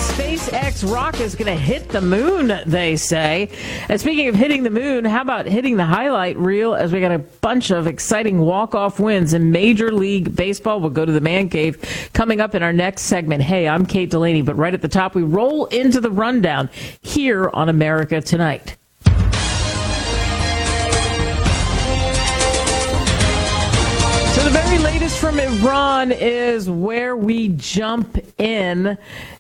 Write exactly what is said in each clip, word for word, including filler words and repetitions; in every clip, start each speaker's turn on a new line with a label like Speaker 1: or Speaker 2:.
Speaker 1: SpaceX rocket is going to hit the moon, they say. And speaking of hitting the moon, how about hitting the highlight reel as we got a bunch of exciting walk-off wins in Major League Baseball. We'll go to the man cave coming up in our next segment. Hey, I'm Kate Delaney, but right at the top, we roll into the rundown here on America Tonight. So the very latest from Iran is where we jump in.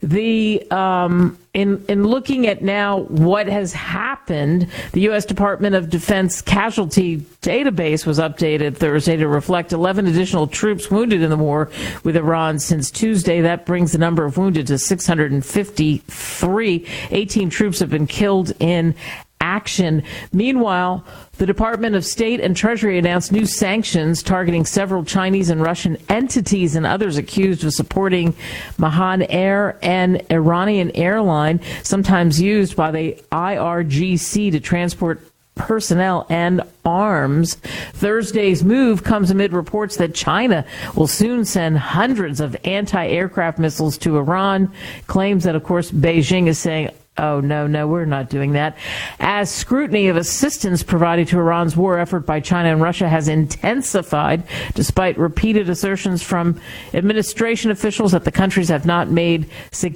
Speaker 1: The um, in in looking at now what has happened, the U S Department of Defense casualty database was updated Thursday to reflect eleven additional troops wounded in the war with Iran since Tuesday. That brings the number of wounded to six hundred fifty-three. eighteen troops have been killed in action. Meanwhile, the Department of State and Treasury announced new sanctions targeting several Chinese and Russian entities and others accused of supporting Mahan Air, an Iranian airline sometimes used by the I R G C to transport personnel and arms. Thursday's move comes amid reports that China will soon send hundreds of anti-aircraft missiles to Iran. Claims that, of course, Beijing is saying, oh, no, no, we're not doing that. As scrutiny of assistance provided to Iran's war effort by China and Russia has intensified, despite repeated assertions from administration officials that the countries have not made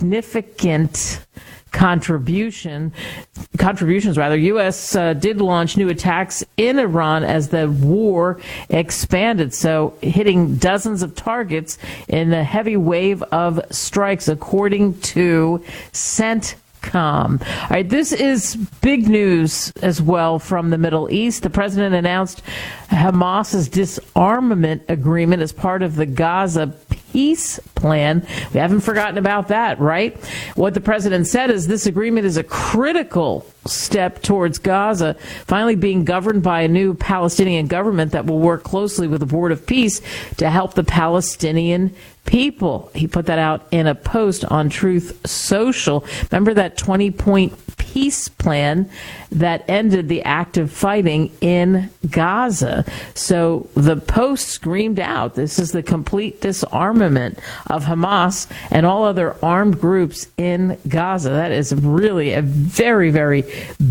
Speaker 1: significant contribution contributions rather U S uh, did launch new attacks in Iran as the war expanded, so hitting dozens of targets in a heavy wave of strikes, according to CENTCOM. All right, this is big news as well from the Middle East. The president announced Hamas's disarmament agreement as part of the Gaza peace plan. We haven't forgotten about that, right? What the president said is this agreement is a critical step towards Gaza finally being governed by a new Palestinian government that will work closely with the Board of Peace to help the Palestinian people. He put that out in a post on Truth Social. Remember that twenty-point peace plan that ended the active fighting in Gaza? So the post screamed out, this is the complete disarmament of Hamas and all other armed groups in Gaza. That is really a very, very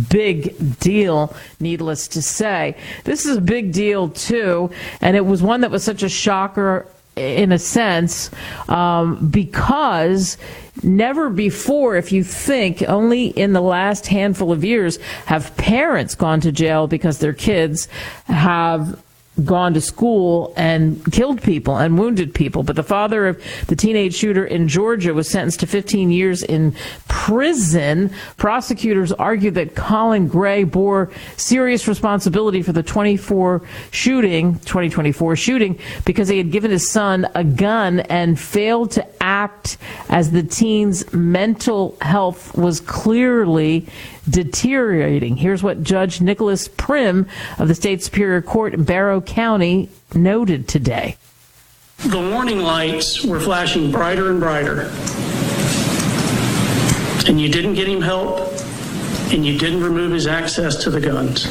Speaker 1: big deal, needless to say. This is a big deal, too, and it was one that was such a shocker in a sense, um, because never before, if you think, only in the last handful of years have parents gone to jail because their kids have gone to school and killed people and wounded people. But the father of the teenage shooter in Georgia was sentenced to fifteen years in prison. Prosecutors argued that Colin Gray bore serious responsibility for the twenty-four shooting, twenty twenty-four shooting because he had given his son a gun and failed to act as the teen's mental health was clearly deteriorating. Here's what Judge Nicholas Prim of the State Superior Court in Barrow County noted today.
Speaker 2: The warning lights were flashing brighter and brighter, and you didn't get him help, and you didn't remove his access to the guns.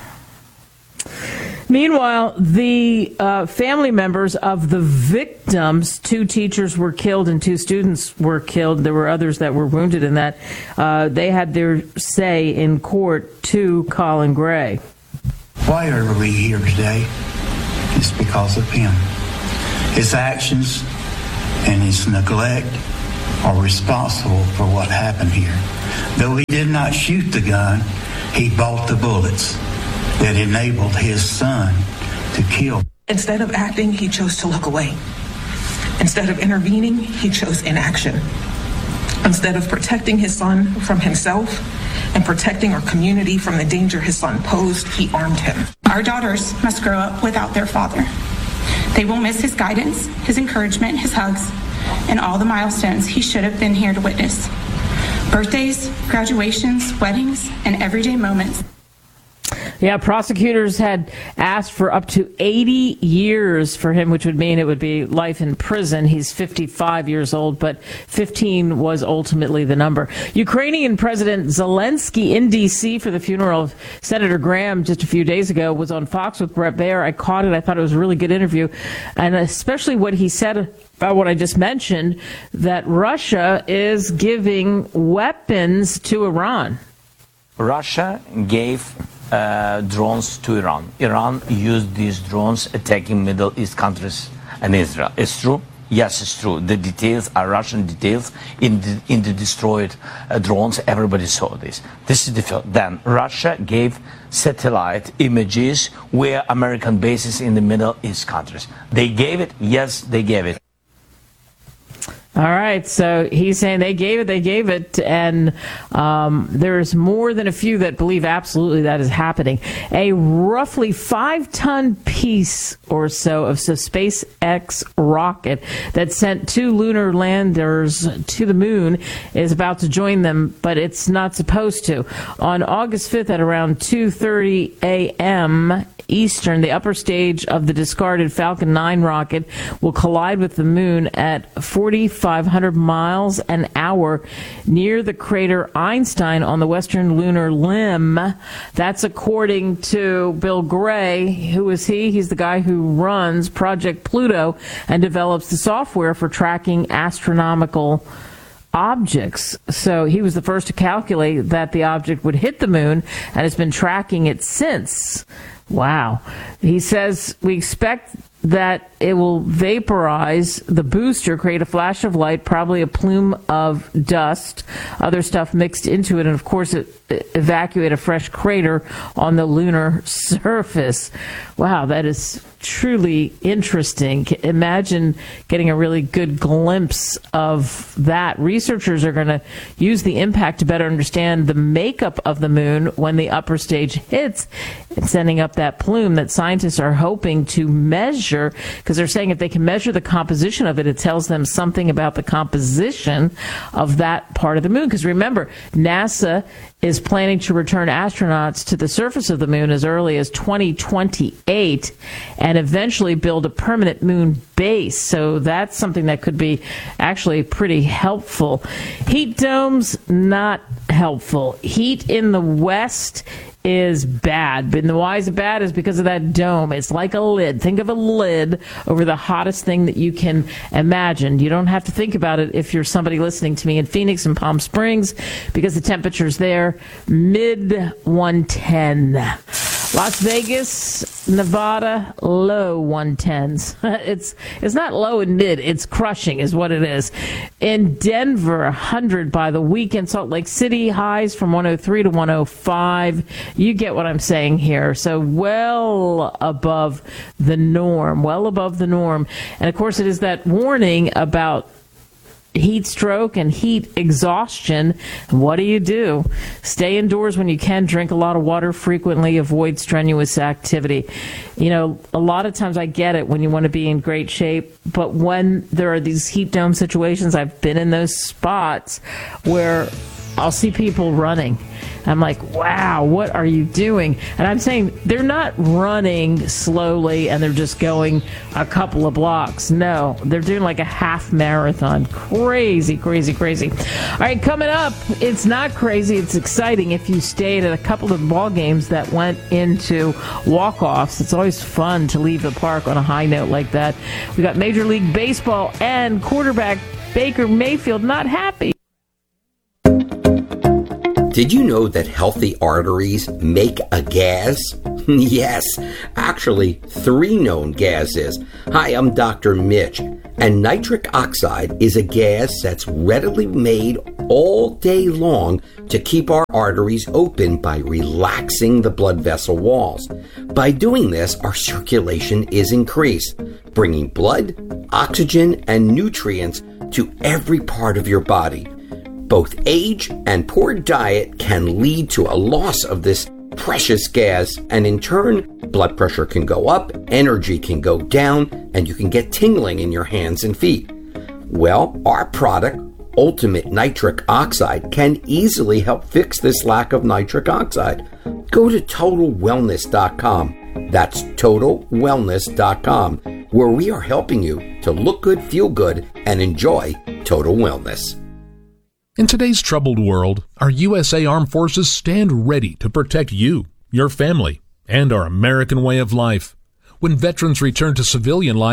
Speaker 1: Meanwhile, the uh, family members of the victims, two teachers were killed and two students were killed. There were others that were wounded in that. Uh, they had their say in court to Colin Gray.
Speaker 3: Why are we here today? It's because of him. His actions and his neglect are responsible for what happened here. Though he did not shoot the gun, he bought the bullets that enabled his son to kill.
Speaker 4: Instead of acting, he chose to look away. Instead of intervening, he chose inaction. Instead of protecting his son from himself and protecting our community from the danger his son posed, he armed him.
Speaker 5: Our daughters must grow up without their father. They will miss his guidance, his encouragement, his hugs, and all the milestones he should have been here to witness. Birthdays, graduations, weddings, and everyday moments.
Speaker 1: Yeah, prosecutors had asked for up to eighty years for him, which would mean it would be life in prison. He's fifty-five years old, but fifteen was ultimately the number. Ukrainian President Zelensky in D C for the funeral of Senator Graham just a few days ago was on Fox with Bret Baier. I caught it. I thought it was a really good interview, and especially what he said about what I just mentioned, that Russia is giving weapons to Iran.
Speaker 6: Russia gave uh, drones to Iran. Iran used these drones attacking Middle East countries and Israel. It's true? Yes, it's true. The details are Russian details in the, in the destroyed uh, drones. Everybody saw this. This is the film. Then Russia gave satellite images where American bases in the Middle East countries. They gave it. Yes, they gave it.
Speaker 1: All right, so he's saying they gave it, they gave it, and um, there's more than a few that believe absolutely that is happening. A roughly five-ton piece or so of the SpaceX rocket that sent two lunar landers to the moon is about to join them, but it's not supposed to. On August fifth at around two thirty a.m. Eastern, the upper stage of the discarded Falcon nine rocket will collide with the moon at forty-five hundred miles an hour near the crater Einstein on the western lunar limb. That's according to Bill Gray. Who is he? He's the guy who runs Project Pluto and develops the software for tracking astronomical objects. So he was the first to calculate that the object would hit the moon and has been tracking it since. Wow. He says we expect that it will vaporize the booster, create a flash of light, probably a plume of dust, other stuff mixed into it, and of course it, it evacuate a fresh crater on the lunar surface. Wow, that is truly interesting. Imagine getting a really good glimpse of that. Researchers are going to use the impact to better understand the makeup of the moon when the upper stage hits, and sending up that plume that scientists are hoping to measure, because they're saying if they can measure the composition of it, it tells them something about the composition of that part of the moon. Because remember, NASA is planning to return astronauts to the surface of the moon as early as twenty twenty-eight and eventually build a permanent moon base. So that's something that could be actually pretty helpful. Heat domes, not helpful. Heat in the West is bad. And why is it bad is because of that dome. It's like a lid. Think of a lid over the hottest thing that you can imagine. You don't have to think about it if you're somebody listening to me in Phoenix and Palm Springs, because the temperature's there mid one ten. Las Vegas, Nevada, low one tens. It's it's not low and mid, it's crushing is what it is. In Denver, one hundred by the weekend. Salt Lake City, highs from one oh three to one oh five. You get what I'm saying here. So well above the norm, well above the norm. And of course, it is that warning about heat stroke and heat exhaustion. What do you do? Stay indoors when you can. Drink a lot of water frequently. Avoid strenuous activity. You know, a lot of times I get it when you want to be in great shape, but when there are these heat dome situations, I've been in those spots where I'll see people running. I'm like, wow, what are you doing? And I'm saying they're not running slowly and they're just going a couple of blocks. No, they're doing like a half marathon. Crazy, crazy, crazy. All right, coming up, it's not crazy. It's exciting. If you stayed at a couple of ball games that went into walk-offs, it's always fun to leave the park on a high note like that. We got Major League Baseball and quarterback Baker Mayfield not happy.
Speaker 7: Did you know that healthy arteries make a gas? Yes, actually, three known gases. Hi, I'm Doctor Mitch, and nitric oxide is a gas that's readily made all day long to keep our arteries open by relaxing the blood vessel walls. By doing this, our circulation is increased, bringing blood, oxygen, and nutrients to every part of your body. Both age and poor diet can lead to a loss of this precious gas, and in turn, blood pressure can go up, energy can go down, and you can get tingling in your hands and feet. Well, our product, Ultimate Nitric Oxide, can easily help fix this lack of nitric oxide. Go to total wellness dot com. That's total wellness dot com, where we are helping you to look good, feel good, and enjoy total wellness.
Speaker 8: In today's troubled world, our U S A Armed Forces stand ready to protect you, your family, and our American way of life. When veterans return to civilian life,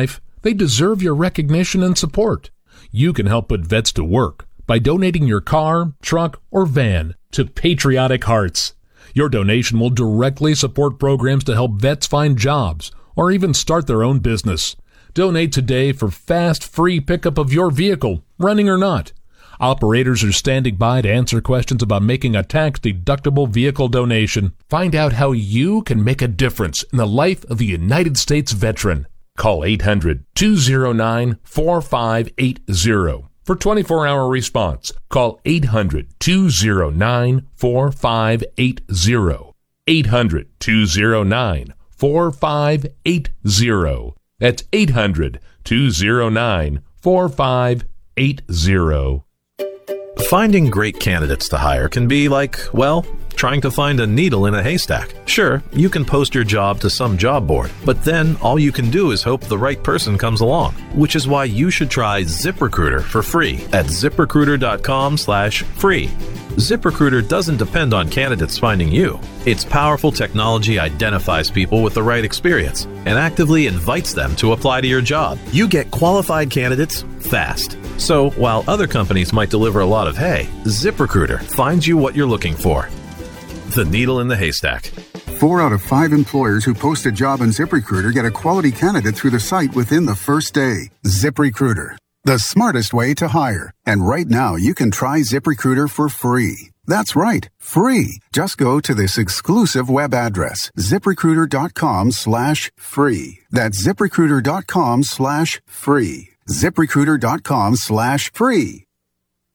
Speaker 8: They deserve your recognition and support. You can help put vets to work by donating your car, truck, or van to Patriotic Hearts. Your donation will directly support programs to help vets find jobs or even start their own business. Donate today for fast, free pickup of your vehicle, running or not. Operators are standing by to answer questions about making a tax-deductible vehicle donation. Find out how you can make a difference in the life of a United States veteran. Call eight hundred, two oh nine, four five eight oh for twenty-four hour response. Call eight hundred, two oh nine, four five eight oh. eight hundred, two oh nine, four five eight oh. That's eight hundred, two oh nine, four five eight oh.
Speaker 9: Finding great candidates to hire can be like, well, trying to find a needle in a haystack. Sure, you can post your job to some job board, but then all you can do is hope the right person comes along, which is why you should try ZipRecruiter for free at ZipRecruiter.com slash free. ZipRecruiter doesn't depend on candidates finding you. Its powerful technology identifies people with the right experience and actively invites them to apply to your job. You get qualified candidates fast. So while other companies might deliver a lot of hay, ZipRecruiter finds you what you're looking for. The needle in the haystack.
Speaker 10: Four out of five employers who post a job on ZipRecruiter get a quality candidate through the site within the first day. ZipRecruiter, the smartest way to hire. And right now, you can try ZipRecruiter for free. That's right, free. Just go to this exclusive web address, ZipRecruiter.com slash free. That's ZipRecruiter.com slash free. ZipRecruiter.com slash free.